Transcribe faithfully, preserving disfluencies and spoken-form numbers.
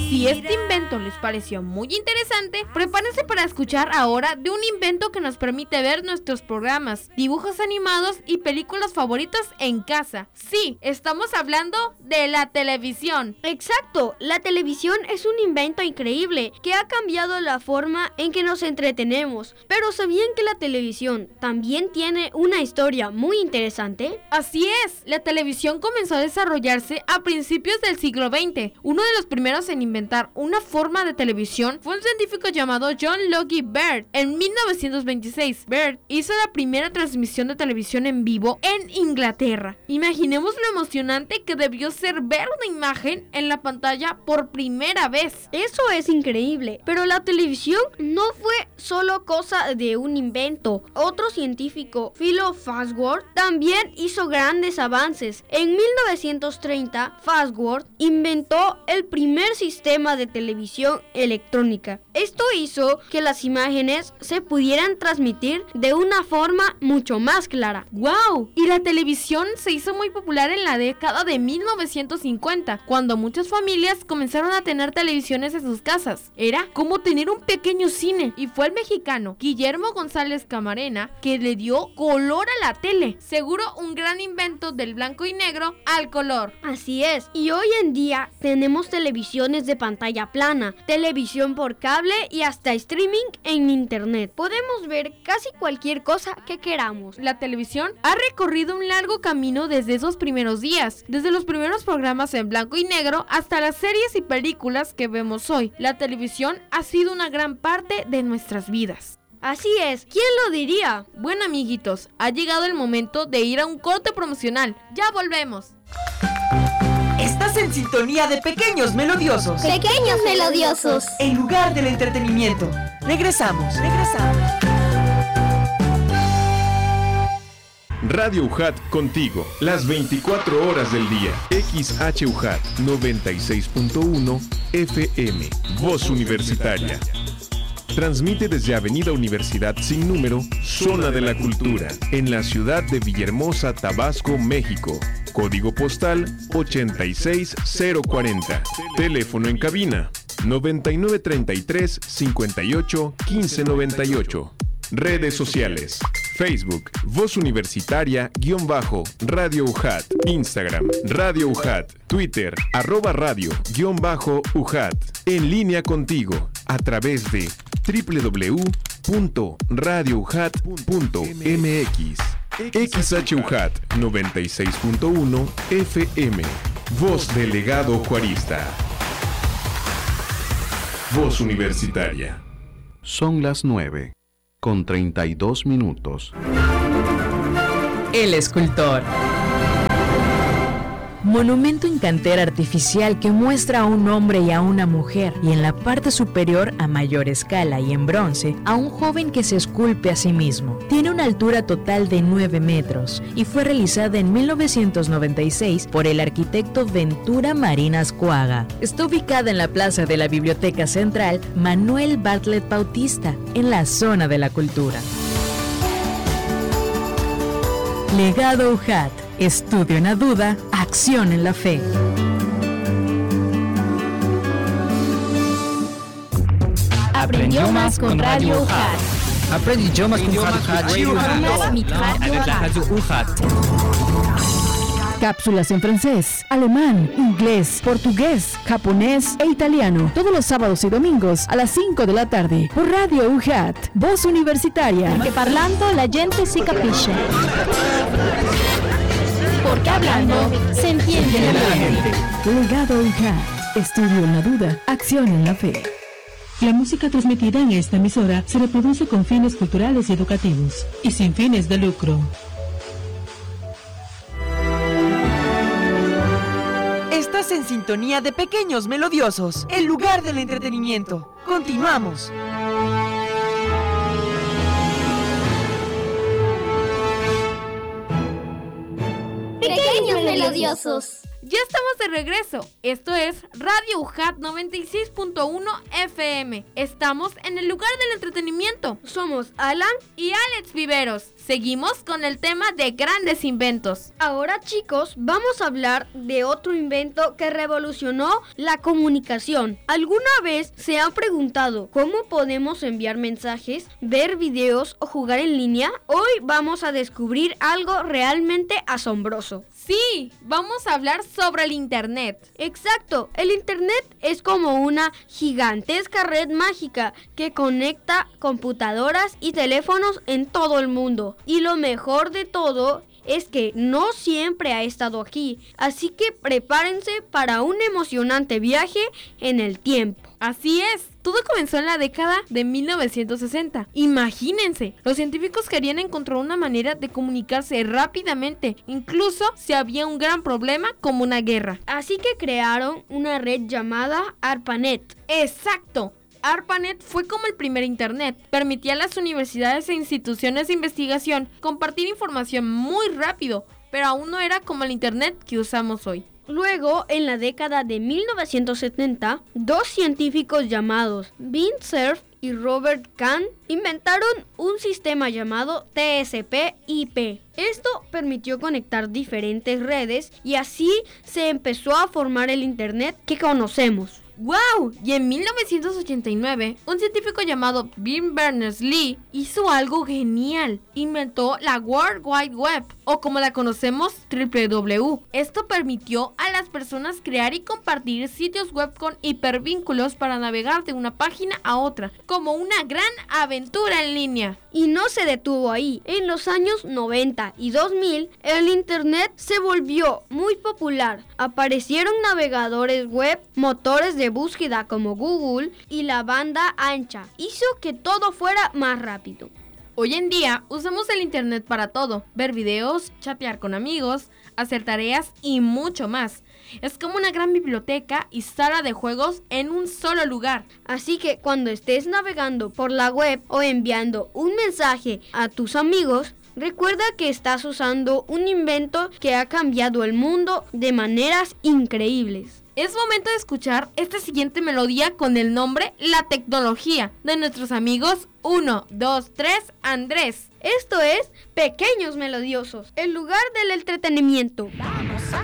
Si este invento les pareció muy interesante, prepárense para escuchar ahora de un invento que nos permite ver nuestros programas, dibujos animados y películas favoritas en casa. Sí, estamos hablando de la televisión. Exacto, la televisión es un invento increíble que ha cambiado la forma en que nos entretenemos. Pero ¿sabían que la televisión también tiene una historia muy interesante? Así es, la televisión comenzó a desarrollarse a principios del siglo veinte. Uno de los primeros en inventar una forma de televisión fue un científico llamado John Logie Baird. En mil novecientos veintiséis, Baird hizo la primera transmisión de televisión en vivo en Inglaterra. Imaginemos lo emocionante que debió ser ver una imagen en la pantalla por primera vez. Eso es increíble, pero la televisión no fue solo cosa de un invento. Otro científico, Philo Farnsworth, también hizo grandes avances. En mil novecientos treinta, Farnsworth inventó el primer sistema de televisión electrónica. Esto hizo que las imágenes se pudieran transmitir de una forma mucho más clara. ¡Wow! Y la televisión se hizo muy popular en la década de mil novecientos cincuenta, cuando muchas familias comenzaron a tener televisiones en sus casas. Era como tener un pequeño cine, y fue el mexicano Guillermo González Camarena que le dio color a la tele. Seguro un gran invento del blanco y negro al color. Así es, y hoy en día tenemos televisiones de pantalla plana, televisión por cable y hasta streaming en internet. Podemos ver casi cualquier cosa que queramos. La televisión ha recorrido un largo camino desde esos primeros días, desde los primeros programas en blanco y negro hasta las series y películas que vemos hoy. La televisión ha sido una gran parte de nuestras vidas. Así es, ¿quién lo diría? Bueno, amiguitos, ha llegado el momento de ir a un corte promocional. ¡Ya volvemos! Estás en sintonía de Pequeños Melodiosos. Pequeños Melodiosos. El lugar del entretenimiento. Regresamos, regresamos. Radio U J A T contigo, las veinticuatro horas del día. X H U J A T noventa y seis punto uno F M, Voz Universitaria. Transmite desde Avenida Universidad sin número, Zona de la Cultura, en la ciudad de Villahermosa, Tabasco, México. Código postal ochenta y seis cero cuarenta. Teléfono en cabina noventa y nueve treinta y tres cincuenta y ocho quince noventa y ocho. Redes sociales: Facebook, Voz Universitaria, guión bajo, Radio U J A T. Instagram, Radio U J A T. Twitter, arroba radio, guión bajo, U J A T. En línea contigo, a través de doble u doble u doble u punto radio u j a t punto m x. X H U J A T noventa y seis punto uno F M. Voz Delegado Juarista. Voz Universitaria. Son las nueve, con treinta y dos minutos. El escultor. Monumento en cantera artificial que muestra a un hombre y a una mujer, y en la parte superior, a mayor escala y en bronce, a un joven que se esculpe a sí mismo. Tiene una altura total de nueve metros y fue realizada en mil novecientos noventa y seis por el arquitecto Ventura Marinas Coaga. Está ubicada en la plaza de la Biblioteca Central Manuel Bartlett Bautista, en la Zona de la Cultura. Legado U J A T. Estudio en la duda, acción en la fe. Aprendió más con Radio U J A T. Aprende idiomas con Radio U J A T. Cápsulas en francés, alemán, inglés, portugués, japonés e italiano. Todos los sábados y domingos a las cinco de la tarde por Radio U J A T. Voz Universitaria. Porque parlando la gente si capisce. Porque hablando se entiende la gente. Legado U J A T. Estudio en la duda, acción en la fe. La música transmitida en esta emisora se reproduce con fines culturales y educativos y sin fines de lucro. Estás en sintonía de Pequeños Melodiosos, el lugar del entretenimiento. Continuamos. Pequeños Melodiosos. Ya estamos de regreso. Esto es Radio U J A T noventa y seis punto uno F M. Estamos en el lugar del entretenimiento. Somos Alan y Alex Viveros. Seguimos con el tema de grandes inventos. Ahora, chicos, vamos a hablar de otro invento que revolucionó la comunicación. ¿Alguna vez se han preguntado cómo podemos enviar mensajes, ver videos o jugar en línea? Hoy vamos a descubrir algo realmente asombroso. Sí, vamos a hablar sobre el Internet. Exacto, el Internet es como una gigantesca red mágica que conecta computadoras y teléfonos en todo el mundo. Y lo mejor de todo es que no siempre ha estado aquí, así que prepárense para un emocionante viaje en el tiempo. Así es, todo comenzó en la década de mil novecientos sesenta. Imagínense, los científicos querían encontrar una manera de comunicarse rápidamente, incluso si había un gran problema como una guerra. Así que crearon una red llamada ARPANET. ¡Exacto! ARPANET fue como el primer internet. Permitía a las universidades e instituciones de investigación compartir información muy rápido, pero aún no era como el internet que usamos hoy. Luego, en la década de mil novecientos setenta, dos científicos llamados Vint Cerf y Robert Kahn inventaron un sistema llamado T S P I P. Esto permitió conectar diferentes redes y así se empezó a formar el internet que conocemos. ¡Wow! Y en mil novecientos ochenta y nueve, un científico llamado Tim Berners-Lee hizo algo genial. Inventó la World Wide Web, o como la conocemos, doble u doble u doble u. Esto permitió a las personas crear y compartir sitios web con hipervínculos para navegar de una página a otra, como una gran aventura en línea. Y no se detuvo ahí. En los años noventa y dos mil, el internet se volvió muy popular. Aparecieron navegadores web, motores de búsqueda como Google y la banda ancha. Hizo que todo fuera más rápido. Hoy en día usamos el internet para todo: ver videos, chatear con amigos, hacer tareas y mucho más. Es como una gran biblioteca y sala de juegos en un solo lugar. Así que cuando estés navegando por la web o enviando un mensaje a tus amigos, recuerda que estás usando un invento que ha cambiado el mundo de maneras increíbles. Es momento de escuchar esta siguiente melodía con el nombre La Tecnología, de nuestros amigos uno, dos, tres, Andrés. Esto es Pequeños Melodiosos, el lugar del entretenimiento.